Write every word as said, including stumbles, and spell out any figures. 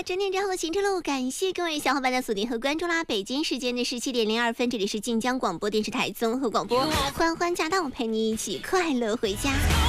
整点之后的行车路，感谢各位小伙伴的锁定和关注啦！北京时间的十七点零二分，这里是晋江广播电视台综合广播，欢欢驾到，陪你一起快乐回家。